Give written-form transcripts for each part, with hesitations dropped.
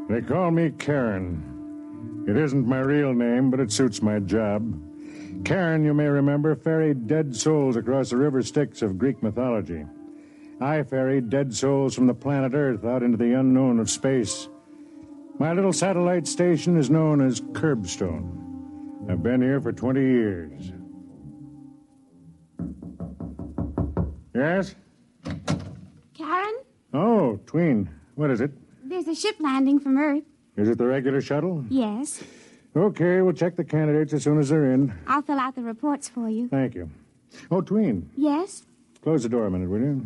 They call me Karen. It isn't my real name, but it suits my job. Karen, you may remember, ferried dead souls across the river Styx of Greek mythology. I ferried dead souls from the planet Earth out into the unknown of space. My little satellite station is known as Curbstone. I've been here for 20 years. Yes? Karen? Oh, Tween. What is it? There's a ship landing from Earth. Is it the regular shuttle? Yes. Okay, we'll check the candidates as soon as they're in. I'll fill out the reports for you. Thank you. Oh, Tween. Yes? Close the door a minute, will you?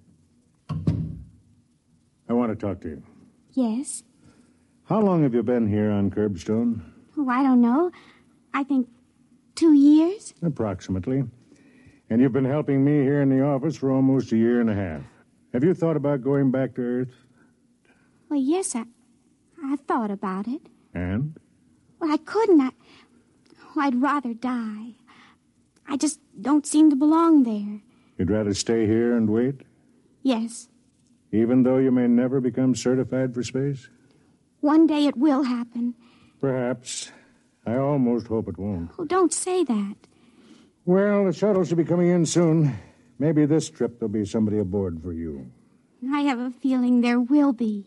I want to talk to you. Yes. How long have you been here on Curbstone? Oh, I don't know. I think 2 years. Approximately. And you've been helping me here in the office for almost a year and a half. Have you thought about going back to Earth? Well, yes, I thought about it. And? Well, I couldn't. I'd rather die. I just don't seem to belong there. You'd rather stay here and wait? Yes. Even though you may never become certified for space? One day it will happen. Perhaps. I almost hope it won't. Oh, don't say that. Well, the shuttle should be coming in soon. Maybe this trip there'll be somebody aboard for you. I have a feeling there will be.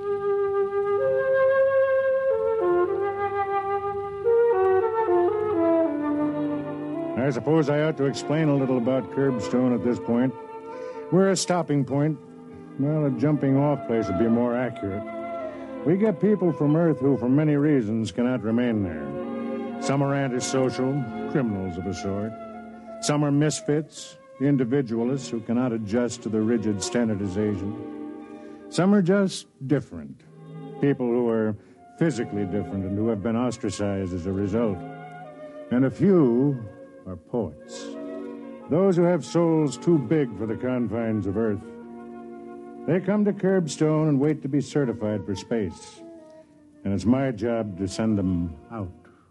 I suppose I ought to explain a little about Curbstone at this point. We're a stopping point. Well, a jumping-off place would be more accurate. We get people from Earth who, for many reasons, cannot remain there. Some are antisocial, criminals of a sort. Some are misfits, individualists who cannot adjust to the rigid standardization. Some are just different, people who are physically different and who have been ostracized as a result. And a few are poets, those who have souls too big for the confines of Earth. They come to Curbstone and wait to be certified for space. And it's my job to send them out.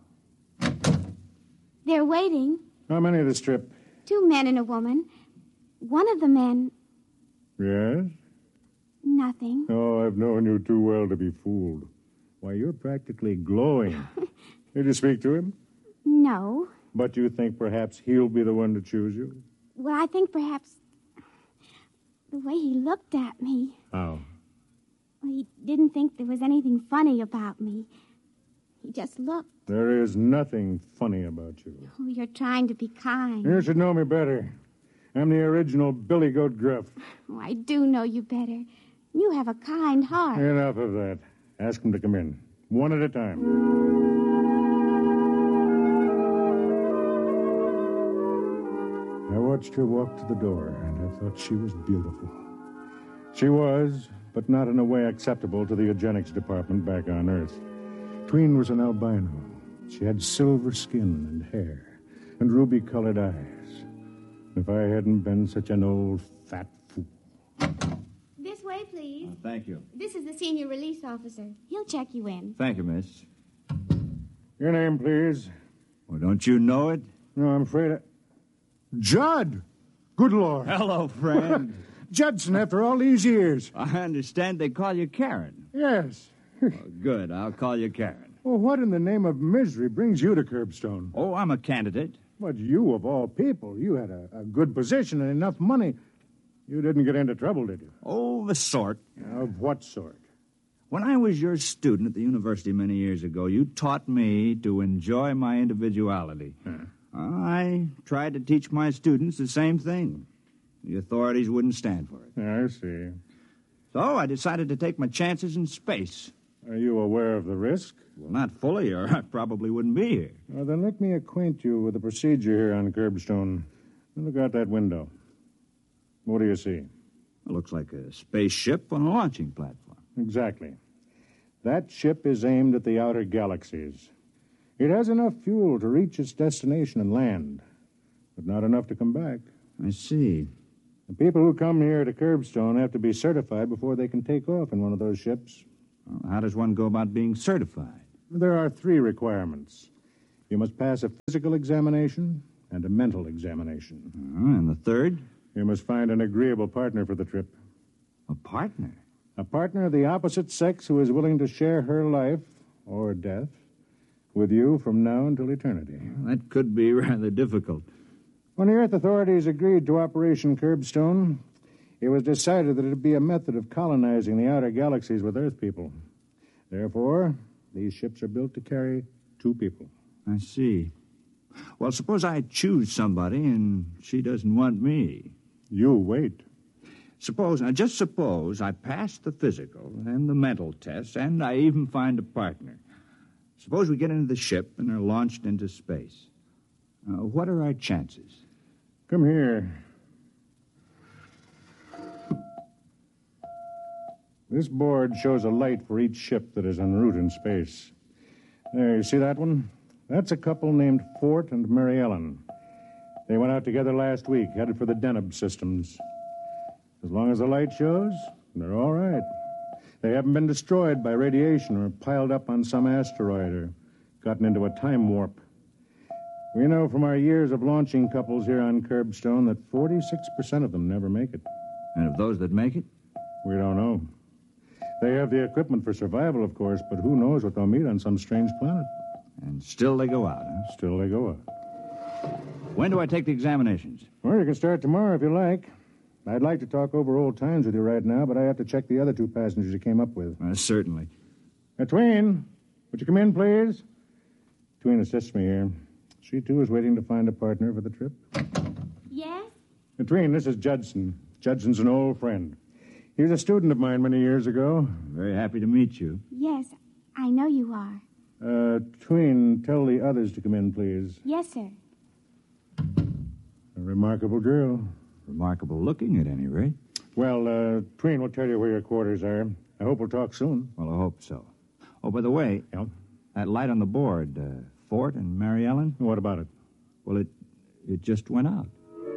They're waiting. How many of this trip? 2 men and a woman. One of the men... Yes? Nothing. Oh, I've known you too well to be fooled. Why, you're practically glowing. Did you speak to him? No. But you think perhaps he'll be the one to choose you? Well, I think perhaps... the way he looked at me. How? Well, he didn't think there was anything funny about me. He just looked. There is nothing funny about you. Oh, you're trying to be kind. You should know me better. I'm the original Billy Goat Gruff. Oh, I do know you better. You have a kind heart. Enough of that. Ask him to come in. One at a time. I watched her walk to the door, and I thought she was beautiful. She was, but not in a way acceptable to the eugenics department back on Earth. Tween was an albino. She had silver skin and hair, and ruby-colored eyes. If I hadn't been such an old, fat fool. This way, please. Thank you. This is the senior release officer. He'll check you in. Thank you, miss. Your name, please. Well, don't you know it? No, I'm afraid I... Judd! Good Lord. Hello, friend. Judson, after all these years. I understand they call you Karen. Yes. Well, good. I'll call you Karen. Well, what in the name of misery brings you to Curbstone? Oh, I'm a candidate. But you, of all people, you had a good position and enough money. You didn't get into trouble, did you? Oh, the sort. Of what sort? When I was your student at the university many years ago, you taught me to enjoy my individuality. I tried to teach my students the same thing. The authorities wouldn't stand for it. I see. So I decided to take my chances in space. Are you aware of the risk? Well, not fully, or I probably wouldn't be here. Well, then let me acquaint you with the procedure here on Curbstone. Look out that window. What do you see? It looks like a spaceship on a launching platform. Exactly. That ship is aimed at the outer galaxies. It has enough fuel to reach its destination and land, but not enough to come back. I see. The people who come here to Curbstone have to be certified before they can take off in one of those ships. Well, how does one go about being certified? There are 3 requirements. You must pass a physical examination and a mental examination. And the third? You must find an agreeable partner for the trip. A partner? A partner of the opposite sex who is willing to share her life, or death, with you from now until eternity. That could be rather difficult. When the Earth authorities agreed to Operation Curbstone, it was decided that it would be a method of colonizing the outer galaxies with Earth people. Therefore, these ships are built to carry 2 people. I see. Well, suppose I choose somebody and she doesn't want me. You wait. Just suppose I pass the physical and the mental tests, and I even find a partner. Suppose we get into the ship and are launched into space. What are our chances? Come here. This board shows a light for each ship that is en route in space. There, you see that one? That's a couple named Fort and Mary Ellen. They went out together last week, headed for the Deneb systems. As long as the light shows, they're all right. They haven't been destroyed by radiation or piled up on some asteroid or gotten into a time warp. We know from our years of launching couples here on Curbstone that 46% of them never make it. And of those that make it? We don't know. They have the equipment for survival, of course, but who knows what they'll meet on some strange planet. And still they go out, huh? Still they go out. When do I take the examinations? Well, you can start tomorrow if you like. I'd like to talk over old times with you right now, but I have to check the other 2 passengers you came up with. Certainly. Tween, would you come in, please? Tween assists me here. She, too, is waiting to find a partner for the trip. Yes? Tween, this is Judson. Judson's an old friend. He was a student of mine many years ago. Very happy to meet you. Yes, I know you are. Tween, tell the others to come in, please. Yes, sir. A remarkable girl. Remarkable looking, at any rate. Well, Tween will tell you where your quarters are. I hope we'll talk soon. Well, I hope so. Oh, by the way, Yeah? that light on the board, Fort and Mary Ellen? What about it? Well, it just went out.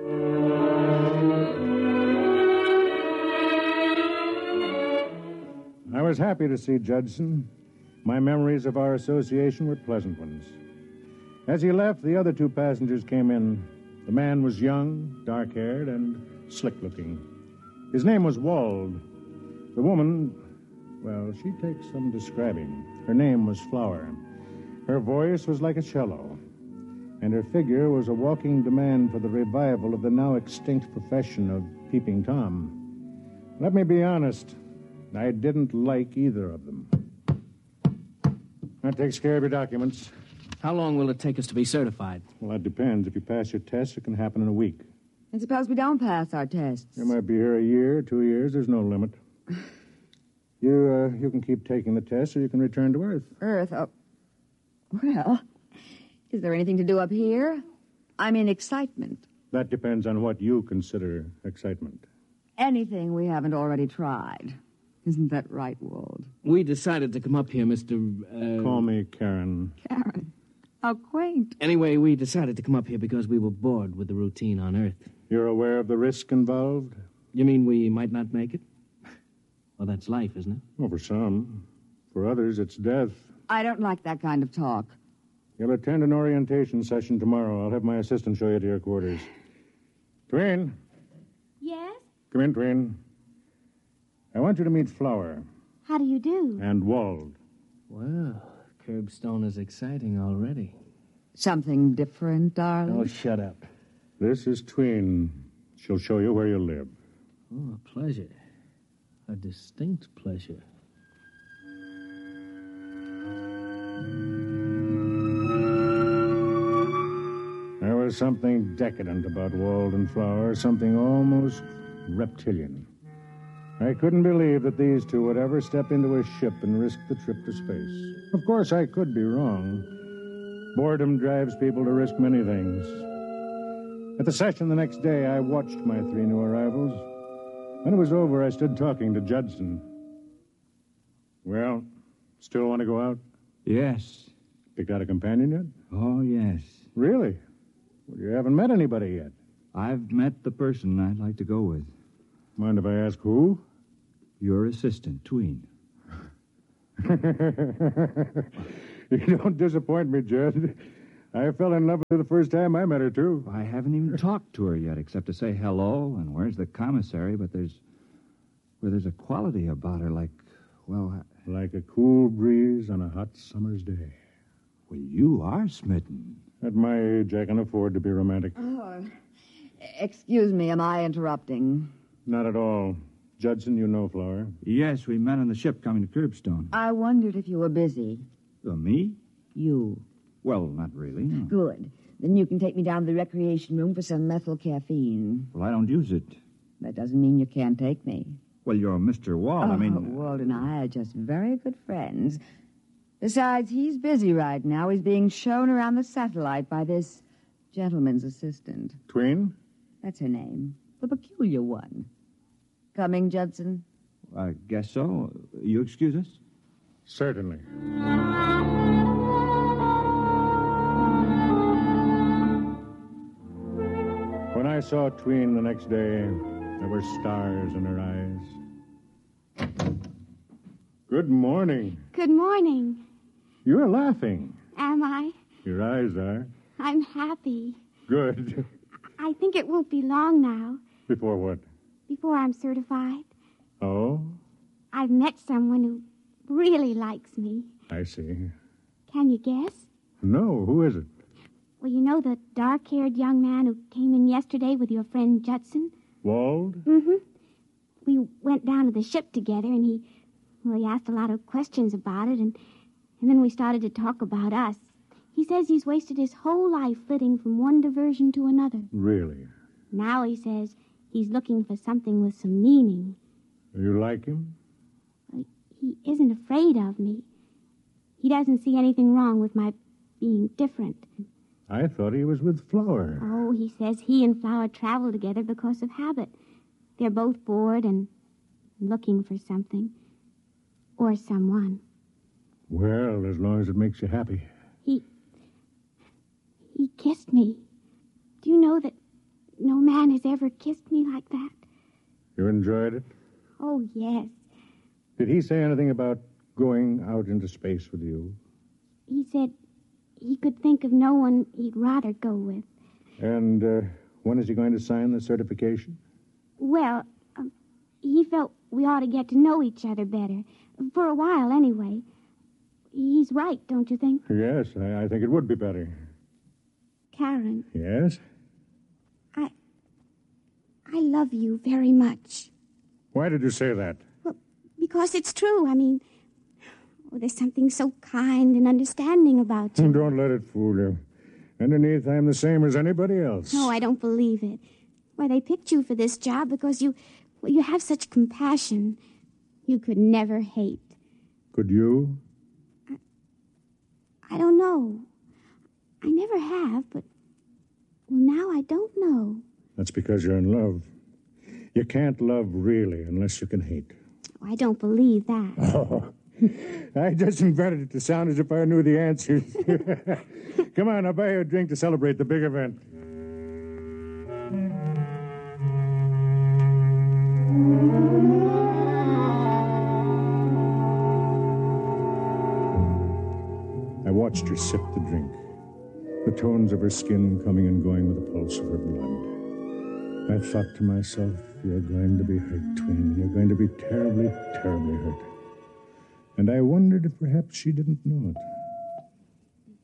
I was happy to see Judson. My memories of our association were pleasant ones. As he left, the other 2 passengers came in. The man was young, dark-haired, and slick-looking. His name was Wald. The woman, well, she takes some describing. Her name was Flower. Her voice was like a cello, and her figure was a walking demand for the revival of the now extinct profession of Peeping Tom. Let me be honest, I didn't like either of them. That takes care of your documents. How long will it take us to be certified? Well, that depends. If you pass your tests, it can happen in a week. And suppose we don't pass our tests? You might be here a year, 2 years. There's no limit. You can keep taking the test, or you can return to Earth. Earth? Oh. Well, is there anything to do up here? I'm in excitement. That depends on what you consider excitement. Anything we haven't already tried. Isn't that right, Wald? We decided to come up here, Mr. Call me Karen. Karen. How quaint. Anyway, we decided to come up here because we were bored with the routine on Earth. You're aware of the risk involved? You mean we might not make it? Well, that's life, isn't it? Well, for some. For others, it's death. I don't like that kind of talk. You'll attend an orientation session tomorrow. I'll have my assistant show you to your quarters. Tween, Yes? come in, Tween. I want you to meet Flower How do you do? and Wald. Well, Curbstone is exciting already. Something different, darling? Oh, shut up. This is Tween. She'll show you where you live. Oh, a pleasure. A distinct pleasure. There was something decadent about Wald and Flower, something almost reptilian. I couldn't believe that these 2 would ever step into a ship and risk the trip to space. Of course, I could be wrong. Boredom drives people to risk many things. At the session the next day, I watched my 3 new arrivals. When it was over, I stood talking to Judson. Well, still want to go out? Yes. Picked out a companion yet? Oh, yes. Really? Well, you haven't met anybody yet. I've met the person I'd like to go with. Mind if I ask who? Your assistant, Tween. You don't disappoint me, Judd. I fell in love with her the first time I met her, too. I haven't even talked to her yet, except to say hello and where's the commissary, but there's Well, there's a quality about her like, well... Like a cool breeze on a hot summer's day. Well, you are smitten. At my age, I can afford to be romantic. Oh, excuse me, am I interrupting? Not at all. Judson, you know Flower. Yes, we met on the ship coming to Curbstone. I wondered if you were busy. Me? You. Well, not really, no. Good. Then you can take me down to the recreation room for some methyl caffeine. Well, I don't use it. That doesn't mean you can't take me. Well, you're Mr. Wall. I mean... Walt and I are just very good friends. Besides, he's busy right now. He's being shown around the satellite by this gentleman's assistant. Tween? That's her name. The peculiar one. Coming, Judson? I guess so. You excuse us? Certainly. When I saw Tween the next day, there were stars in her eyes. Good morning. Good morning. You're laughing. Am I? Your eyes are. I'm happy. Good. I think it won't be long now Before what? before I'm certified. Oh, I've met someone who really likes me. I see. Can you guess? No, who is it? Well, you know the dark-haired young man who came in yesterday with your friend Judson? Wald? Mm-hmm. We went down to the ship together, and he asked a lot of questions about it, and then we started to talk about us. He says he's wasted his whole life flitting from one diversion to another. Really? Now he says he's looking for something with some meaning. You like him? He isn't afraid of me. He doesn't see anything wrong with my being different. I thought he was with Flower. Oh, he says he and Flower travel together because of habit. They're both bored and looking for something. Or someone. Well, as long as it makes you happy. He kissed me. Do you know that no man has ever kissed me like that? You enjoyed it? Oh, yes. Did he say anything about going out into space with you? He said he could think of no one he'd rather go with. And when is he going to sign the certification? Well, he felt we ought to get to know each other better. For a while, anyway. He's right, don't you think? Yes, I think it would be better. Karen, Yes? I love you very much. Why did you say that? Well, because it's true. I mean, there's something so kind and understanding about you. Don't let it fool you. Underneath, I'm the same as anybody else. No, I don't believe it. Why, they picked you for this job because you have such compassion. You could never hate. Could you? I don't know. I never have, but, well, now I don't know. That's because you're in love. You can't love really unless you can hate. I don't believe that. Oh, I just invented it to sound as if I knew the answers. Come on, I'll buy you a drink to celebrate the big event. I watched her sip the drink, the tones of her skin coming and going with the pulse of her blood. I thought to myself, you're going to be hurt, Tween. You're going to be terribly, terribly hurt. And I wondered if perhaps she didn't know it.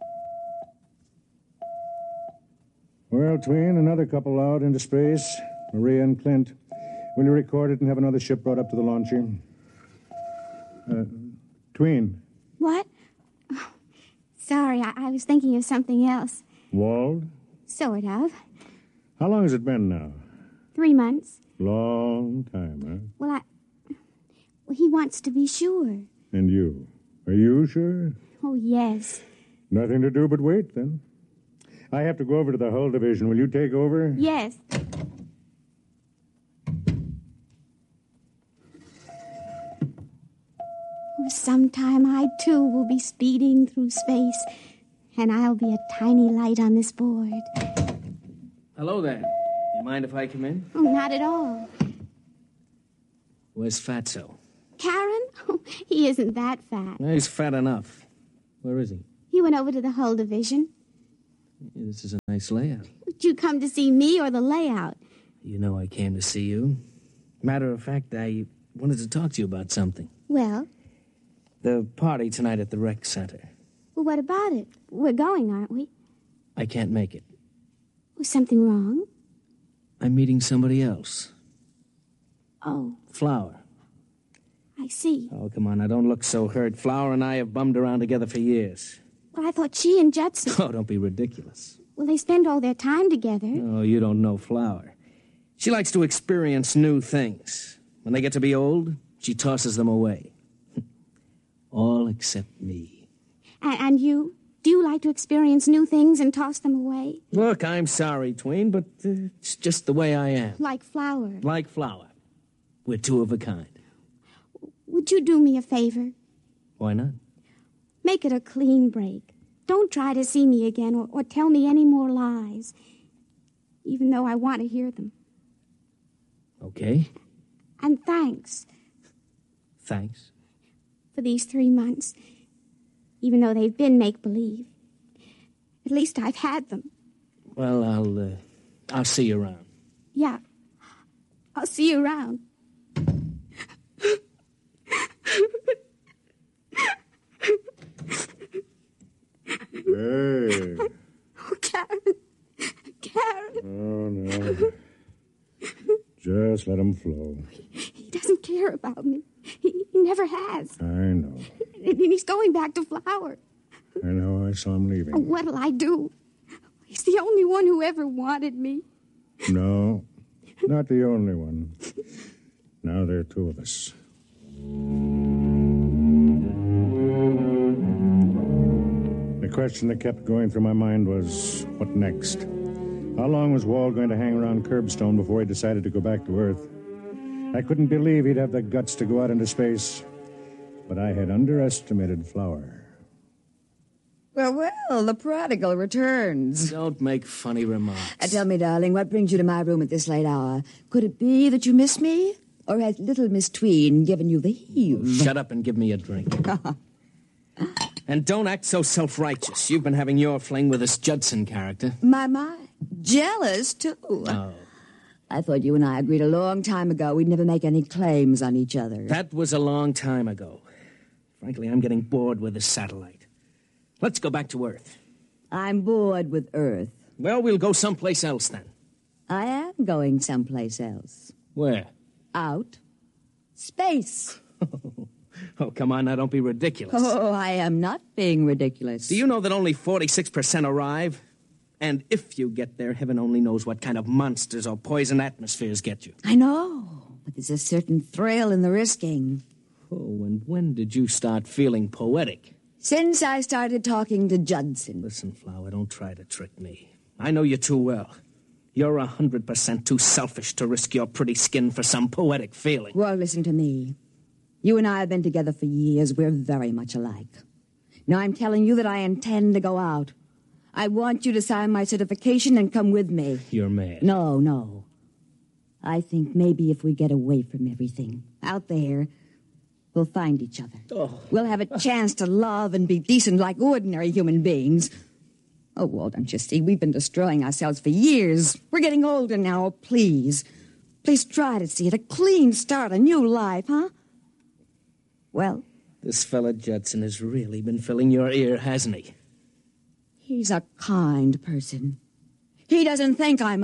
Well, Tween, another couple out into space. Maria and Clint. Will you record it and have another ship brought up to the launcher? Tween. What? Oh, sorry, I was thinking of something else. Wald? Sort of. How long has it been now? 3 months. Long time, huh? Well, he wants to be sure. And you? Are you sure? Oh, yes. Nothing to do but wait, then. I have to go over to the hull division. Will you take over? Yes. Sometime I, too, will be speeding through space, and I'll be a tiny light on this board. Hello there. You mind if I come in? Oh, not at all. Where's Fatso? Karen? Oh, he isn't that fat. He's fat enough. Where is he? He went over to the hull division. This is a nice layout. Did you come to see me or the layout? You know I came to see you. Matter of fact, I wanted to talk to you about something. Well? The party tonight at the rec center. Well, what about it? We're going, aren't we? I can't make it. Was something wrong? I'm meeting somebody else. Oh, Flower. I see. Oh, come on, now don't look so hurt. Flower and I have bummed around together for years. Well, I thought she and Judson... Oh, don't be ridiculous. Well, they spend all their time together. Oh, you don't know Flower. She likes to experience new things. When they get to be old, she tosses them away. All except me. And you? Do you like to experience new things and toss them away? Look, I'm sorry, Tween, but it's just the way I am. Like Flower. Like Flower. We're two of a kind. Would you do me a favor? Why not? Make it a clean break. Don't try to see me again or tell me any more lies, even though I want to hear them. Okay. And thanks. Thanks. For these 3 months, even though they've been make-believe. At least I've had them. Well, I'll see you around. Yeah. I'll see you around. Hey. Oh, Karen. Karen. Oh, no. Just let him flow. He doesn't care about me. He never has. I know. And he's going back to Flower. I know. I saw him leaving. Oh, what'll I do? He's the only one who ever wanted me. No, not the only one. Now there are 2 of us. The question that kept going through my mind was, what next? How long was Walt going to hang around Curbstone before he decided to go back to Earth? I couldn't believe he'd have the guts to go out into space, but I had underestimated Flower. Well, the prodigal returns. Don't make funny remarks. Tell me, darling, what brings you to my room at this late hour? Could it be that you miss me? Or has little Miss Tween given you the heave? Shut up and give me a drink. And don't act so self-righteous. You've been having your fling with this Judson character. My. Jealous, too. Oh. I thought you and I agreed a long time ago we'd never make any claims on each other. That was a long time ago. Frankly, I'm getting bored with this satellite. Let's go back to Earth. I'm bored with Earth. Well, we'll go someplace else then. I am going someplace else. Where? Out. Space. Oh, come on now, don't be ridiculous. Oh, I am not being ridiculous. Do you know that only 46% arrive? And if you get there, heaven only knows what kind of monsters or poison atmospheres get you. I know, but there's a certain thrill in the risking. Oh, and when did you start feeling poetic? Since I started talking to Judson. Listen, Flower, don't try to trick me. I know you too well. You're 100% too selfish to risk your pretty skin for some poetic feeling. Well, listen to me. You and I have been together for years. We're very much alike. Now I'm telling you that I intend to go out. I want you to sign my certification and come with me. You're mad. No. I think maybe if we get away from everything out there, we'll find each other. Oh. We'll have a chance to love and be decent like ordinary human beings. Oh, well, don't you see? We've been destroying ourselves for years. We're getting older now. Please try to see it. A clean start, a new life, huh? Well? This fella Judson has really been filling your ear, hasn't he? He's a kind person. He doesn't think I'm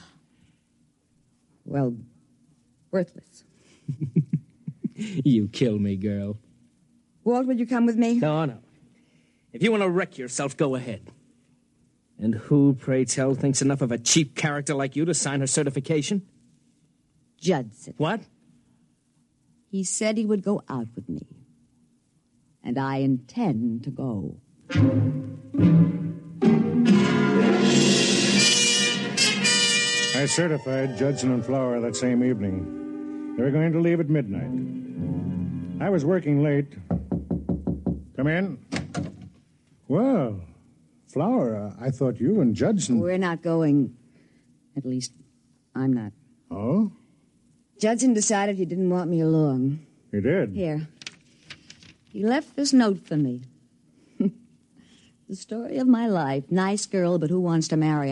worthless. You kill me, girl. Walt, will you come with me? No. If you want to wreck yourself, go ahead. And who, pray tell, thinks enough of a cheap character like you to sign her certification? Judson. What? He said he would go out with me. And I intend to go. I certified Judson and Flower that same evening. They were going to leave at midnight. I was working late. Come in. Well, Flower, I thought you and Judson... We're not going. At least, I'm not. Oh? Judson decided he didn't want me along. He did? Here. He left this note for me. The story of my life. Nice girl, but who wants to marry